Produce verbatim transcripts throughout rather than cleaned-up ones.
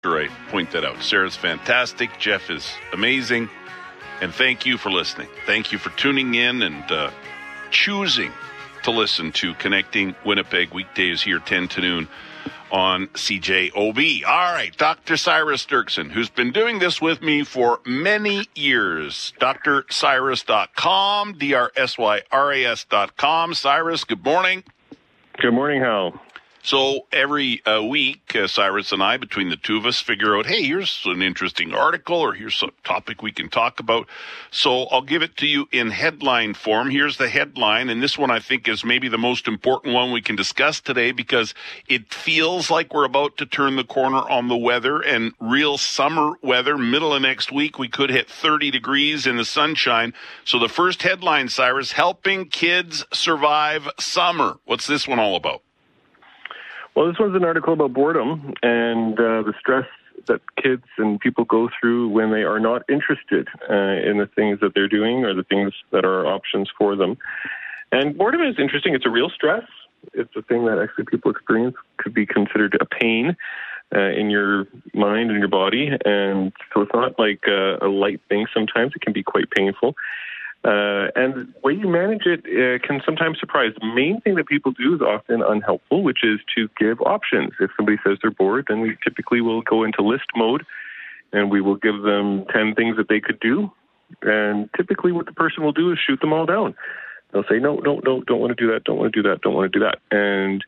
Sure, I point that out. Sarah's fantastic. Jeff is amazing. And thank you for listening. Thank you for tuning in and uh, choosing to listen to Connecting Winnipeg weekdays here ten to noon on C J O B. All right, Doctor Cyrus Dirksen, who's been doing this with me for many years. D R cyrus dot com, D R S Y R A S dot com. Cyrus, good morning. Good morning, Hal. So every uh, week, uh, Cyrus and I, between the two of us, figure out, hey, here's an interesting article or here's a topic we can talk about. So I'll give it to you in headline form. Here's the headline, and this one I think is maybe the most important one we can discuss today because it feels like we're about to turn the corner on the weather and real summer weather. Middle of next week, we could hit thirty degrees in the sunshine. So the first headline, Cyrus, helping kids survive summer. What's this one all about? Well, this one's an article about boredom and uh, the stress that kids and people go through when they are not interested uh, in the things that they're doing or the things that are options for them. And boredom is interesting. It's a real stress. It's a thing that actually people experience. Could be considered a pain uh, in your mind and your body. And so it's not like a, a light thing. Sometimes it can be quite painful. Uh, and the way you manage it uh, can sometimes surprise. The main thing that people do is often unhelpful, which is to give options. If somebody says they're bored, then we typically will go into list mode, and we will give them ten things that they could do. And typically what the person will do is shoot them all down. They'll say, no, no, no, don't want to do that, don't want to do that, don't want to do that. And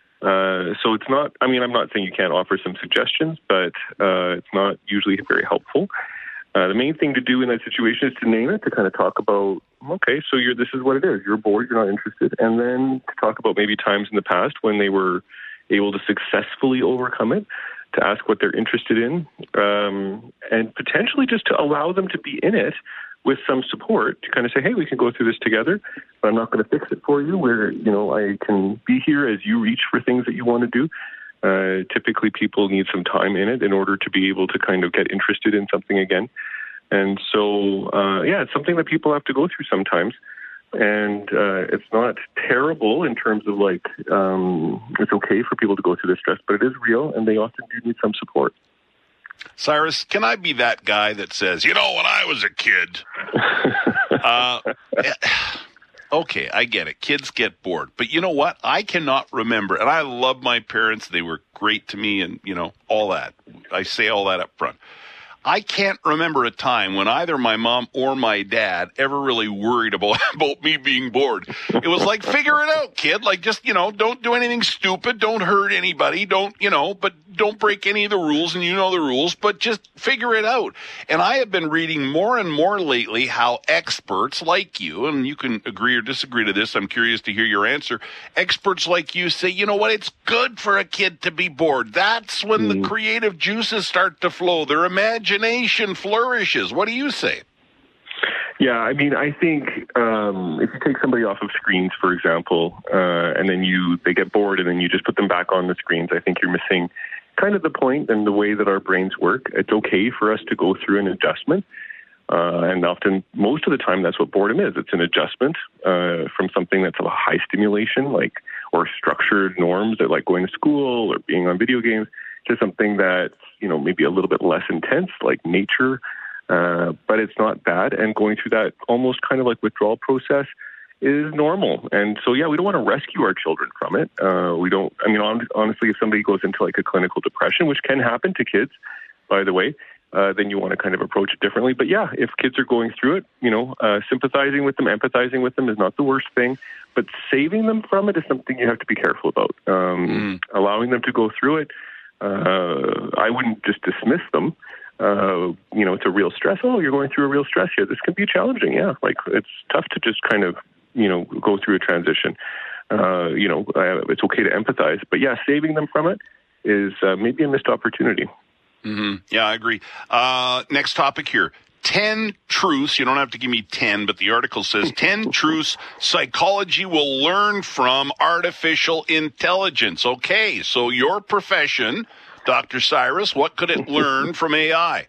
uh, so it's not, I mean, I'm not saying you can't offer some suggestions, but uh, it's not usually very helpful. Uh, the main thing to do in that situation is to name it, to kind of talk about, okay, so you're, this is what it is. You're bored, you're not interested. And then to talk about maybe times in the past when they were able to successfully overcome it, to ask what they're interested in, um, and potentially just to allow them to be in it with some support, to kind of say, hey, we can go through this together, but I'm not going to fix it for you. Where, you know, I can be here as you reach for things that you want to do. Uh, typically, people need some time in it in order to be able to kind of get interested in something again. And so, uh, yeah, it's something that people have to go through sometimes. And uh, it's not terrible in terms of like, um, it's okay for people to go through this stress, but it is real, and they often do need some support. Cyrus, can I be that guy that says, you know, when I was a kid, uh, okay, I get it. Kids get bored. But you know what? I cannot remember. And I love my parents. They were great to me and, you know, all that. I say all that up front. I can't remember a time when either my mom or my dad ever really worried about, about me being bored. It was like, figure it out, kid. Like, just, you know, don't do anything stupid. Don't hurt anybody. Don't, you know, but don't break any of the rules, and you know the rules, but just figure it out. And I have been reading more and more lately how experts like you, and you can agree or disagree to this, I'm curious to hear your answer, experts like you say, you know what, it's good for a kid to be bored. That's when mm. the creative juices start to flow. Their imagination flourishes. What do you say? Yeah, I mean, I think um, if you take somebody off of screens, for example, uh, and then you they get bored and then you just put them back on the screens, I think you're missing kind of the point and the way that our brains work. It's okay for us to go through an adjustment. Uh, and often, most of the time, that's what boredom is. It's an adjustment uh, from something that's of a high stimulation, like, or structured norms that like going to school or being on video games, to something that's, you know, maybe a little bit less intense, like nature. Uh, but it's not bad. And going through that almost kind of like withdrawal process is normal. And so, yeah, we don't want to rescue our children from it. Uh, we don't, I mean, on, honestly, if somebody goes into like a clinical depression, which can happen to kids, by the way, uh, then you want to kind of approach it differently. But yeah, if kids are going through it, you know, uh, sympathizing with them, empathizing with them is not the worst thing. But saving them from it is something you have to be careful about. Um, mm. Allowing them to go through it, uh, I wouldn't just dismiss them. Uh, you know, it's a real stress. Oh, you're going through a real stress here. This can be challenging. Yeah, like it's tough to just kind of, you know, go through a transition. Uh, you know, uh, it's okay to empathize, but yeah, saving them from it is uh, maybe a missed opportunity. Mm-hmm. Yeah, I agree. Uh, next topic here. ten truths. You don't have to give me ten, but the article says ten truths psychology will learn from artificial intelligence. Okay, so your profession, Doctor Cyrus, what could it learn from A I?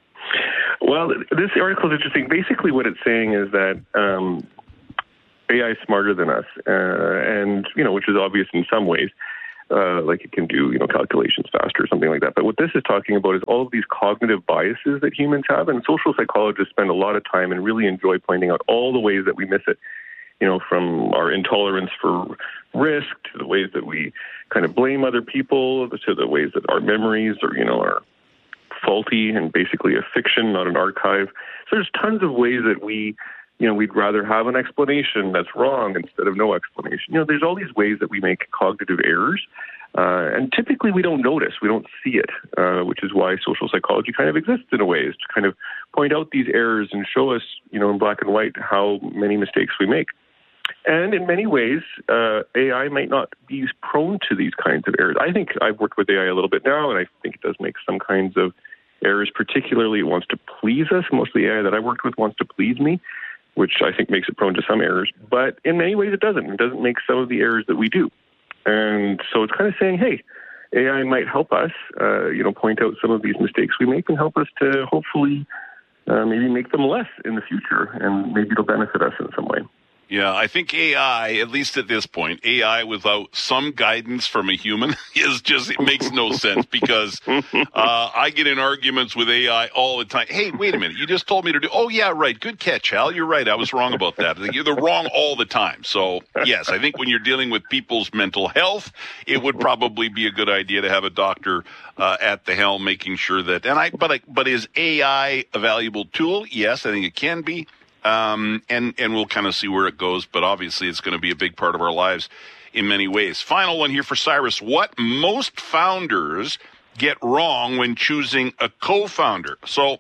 Well, this article is interesting. Basically, what it's saying is that um, A I is smarter than us, uh, and you know, which is obvious in some ways. Uh, like it can do, you know, calculations faster or something like that. But what this is talking about is all of these cognitive biases that humans have, and social psychologists spend a lot of time and really enjoy pointing out all the ways that we miss it. You know, from our intolerance for risk to the ways that we kind of blame other people, to the ways that our memories are, you know, are faulty and basically a fiction, not an archive. So there's tons of ways that we, you know, we'd rather have an explanation that's wrong instead of no explanation. You know, there's all these ways that we make cognitive errors, uh, and typically we don't notice, we don't see it, uh, which is why social psychology kind of exists in a way, is to kind of point out these errors and show us, you know, in black and white how many mistakes we make. And in many ways, uh, A I might not be prone to these kinds of errors. I think I've worked with A I a little bit now, and I think it does make some kinds of errors, particularly it wants to please us. Most of the A I that I worked with wants to please me, which I think makes it prone to some errors. But in many ways, it doesn't. It doesn't make some of the errors that we do. And so it's kind of saying, hey, A I might help us, uh, you know, point out some of these mistakes we make and help us to hopefully uh, maybe make them less in the future, and maybe it'll benefit us in some way. Yeah, I think A I, at least at this point, A I without some guidance from a human is just, it makes no sense, because uh, I get in arguments with A I all the time. Hey, wait a minute, you just told me to do, oh yeah, right, good catch, Hal, you're right, I was wrong about that. They're wrong all the time. So yes, I think when you're dealing with people's mental health, it would probably be a good idea to have a doctor uh, at the helm making sure that, and I, but, I, but is A I a valuable tool? Yes, I think it can be. Um, and, and we'll kind of see where it goes, but obviously it's going to be a big part of our lives in many ways. Final one here for Cyrus. What most founders get wrong when choosing a co-founder? So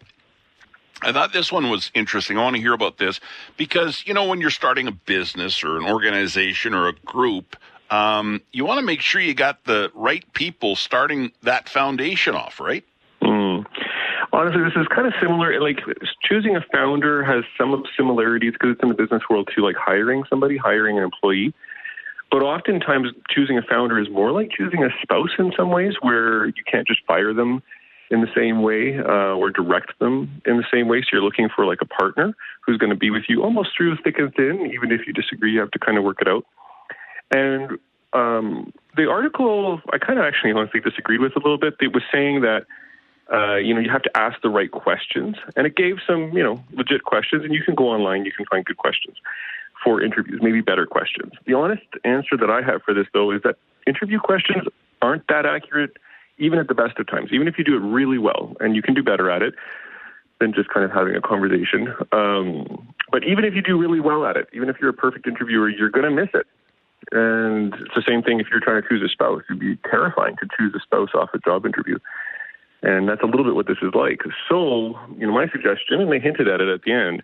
I thought this one was interesting. I want to hear about this because, you know, when you're starting a business or an organization or a group, um, you want to make sure you got the right people starting that foundation off, right? Mm. Honestly, this is kind of similar. Like, choosing a founder has some similarities because it's in the business world too, like hiring somebody, hiring an employee. But oftentimes, choosing a founder is more like choosing a spouse in some ways, where you can't just fire them in the same way uh, or direct them in the same way. So you're looking for like a partner who's going to be with you almost through thick and thin. Even if you disagree, you have to kind of work it out. And um, the article, I kind of actually honestly disagreed with a little bit. It was saying that Uh, you know, you have to ask the right questions. And it gave some, you know, legit questions. And you can go online, you can find good questions for interviews, maybe better questions. The honest answer that I have for this, though, is that interview questions aren't that accurate, even at the best of times. Even if you do it really well, and you can do better at it than just kind of having a conversation. Um, but even if you do really well at it, even if you're a perfect interviewer, you're going to miss it. And it's the same thing if you're trying to choose a spouse. It'd be terrifying to choose a spouse off a job interview. And that's a little bit what this is like. So, you know, my suggestion, and they hinted at it at the end,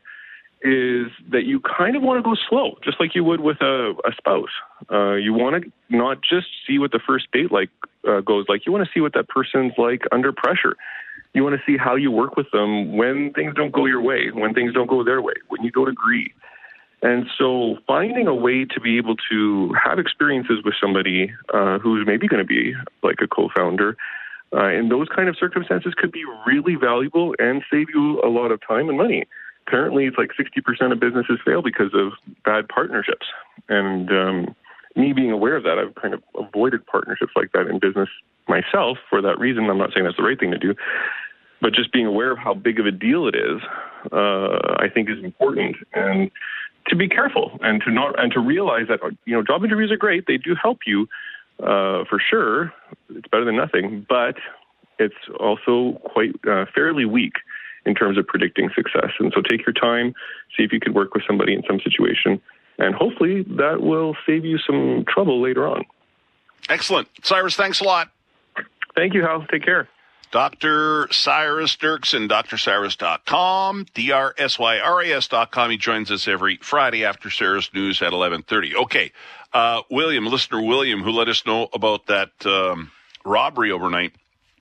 is that you kind of want to go slow, just like you would with a, a spouse. Uh, you want to not just see what the first date like uh, goes like. You want to see what that person's like under pressure. You want to see how you work with them when things don't go your way, when things don't go their way, when you don't agree. And so finding a way to be able to have experiences with somebody uh, who's maybe going to be like a co-founder Uh, in those kind of circumstances could be really valuable and save you a lot of time and money. Currently, it's like sixty percent of businesses fail because of bad partnerships. And um, me being aware of that, I've kind of avoided partnerships like that in business myself for that reason. I'm not saying that's the right thing to do, but just being aware of how big of a deal it is, uh, I think is important. And to be careful and to not and to realize that, you know, job interviews are great. They do help you. Uh, for sure, it's better than nothing, but it's also quite uh, fairly weak in terms of predicting success. And so take your time, see if you can work with somebody in some situation, and hopefully that will save you some trouble later on. Excellent. Cyrus, thanks a lot. Thank you, Hal. Take care. Doctor Cyrus Dirksen, D R cyrus dot com, D R S Y R A S dot com. He joins us every Friday after Cyrus News at eleven thirty. Okay, uh, William, listener William, who let us know about that um, robbery overnight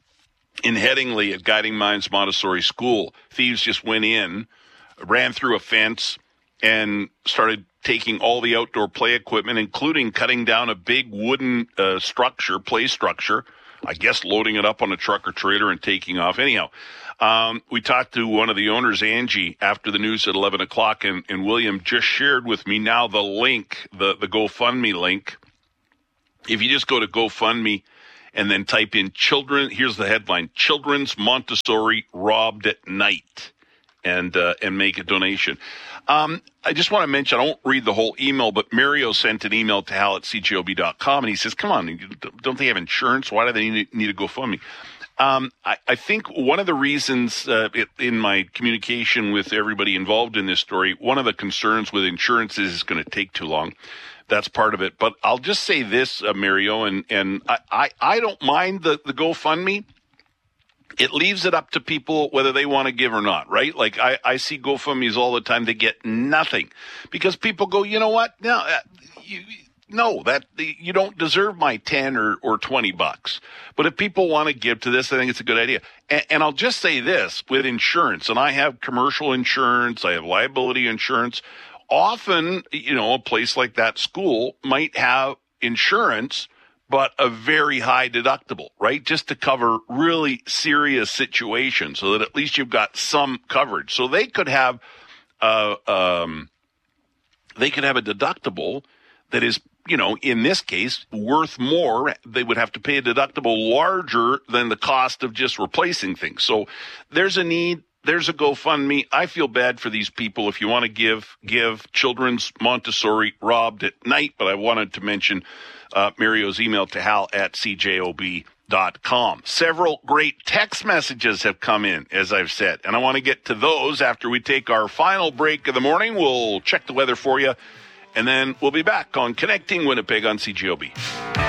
in Headingley at Guiding Minds Montessori School. Thieves just went in, ran through a fence, and started taking all the outdoor play equipment, including cutting down a big wooden uh, structure, play structure, I guess loading it up on a truck or trailer and taking off. Anyhow, um, we talked to one of the owners, Angie, after the news at eleven o'clock, and, and William just shared with me now the link, the, the GoFundMe link. If you just go to GoFundMe and then type in children, here's the headline, Children's Montessori Robbed at Night, and uh, and make a donation. Um, I just want to mention, I won't read the whole email, but Mario sent an email to Hal at C J O B dot com, and he says, come on, don't they have insurance? Why do they need, need to GoFundMe? Um, I, I think one of the reasons uh, it, in my communication with everybody involved in this story, one of the concerns with insurance is it's going to take too long. That's part of it. But I'll just say this, uh, Mario, and, and I, I, I don't mind the, the GoFundMe. It leaves it up to people whether they want to give or not, right? Like I, I see GoFundMes all the time. They get nothing because people go, you know what? No, uh, you, no, that you don't deserve my ten or, or twenty bucks. But if people want to give to this, I think it's a good idea. And, and I'll just say this with insurance, and I have commercial insurance, I have liability insurance. Often, you know, a place like that school might have insurance, but a very high deductible, right? Just to cover really serious situations so that at least you've got some coverage. So they could have, uh, um, they could have a deductible that is, you know, in this case, worth more. They would have to pay a deductible larger than the cost of just replacing things. So there's a need. There's a GoFundMe. I feel bad for these people. If you want to give, give Children's Montessori Robbed at Night. But I wanted to mention uh, Mario's email to Hal at C J O B dot com. Several great text messages have come in, as I've said, and I want to get to those after we take our final break of the morning. We'll check the weather for you, and then we'll be back on Connecting Winnipeg on C J O B.